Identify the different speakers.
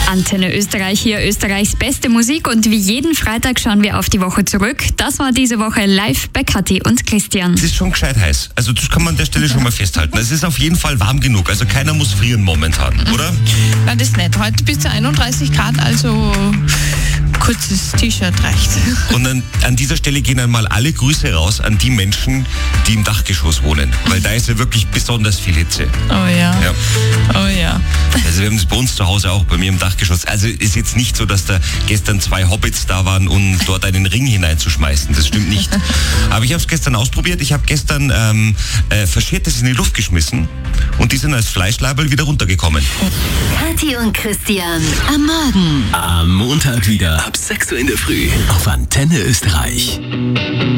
Speaker 1: Antenne Österreich, hier Österreichs beste Musik und wie jeden Freitag schauen wir auf die Woche zurück. Das war diese Woche live bei Kathi und Christian.
Speaker 2: Es ist schon gescheit heiß. Also das kann man an der Stelle schon mal festhalten. Es ist auf jeden Fall warm genug. Also keiner muss frieren momentan, oder?
Speaker 3: Nein, das nicht. Heute bis zu 31 Grad, also kurzes T-Shirt reicht.
Speaker 2: Und an dieser Stelle gehen einmal alle Grüße raus an die Menschen, die im Dachgeschoss wohnen. Weil da ist ja wirklich besonders viel Hitze.
Speaker 3: Oh ja.
Speaker 2: Ja.
Speaker 3: Oh ja.
Speaker 2: Also wir haben es bei uns zu Hause auch, bei mir im Dachgeschoss. Also ist jetzt nicht so, dass da gestern 2 Hobbits da waren, um dort einen Ring hineinzuschmeißen. Das stimmt nicht. Aber ich habe es gestern ausprobiert. Ich habe gestern Verschiertes in die Luft geschmissen und die sind als Fleischlaberl wieder runtergekommen.
Speaker 4: Kathi und Christian am Morgen.
Speaker 5: Am Montag wieder ab 6 Uhr in der Früh auf Antenne Österreich.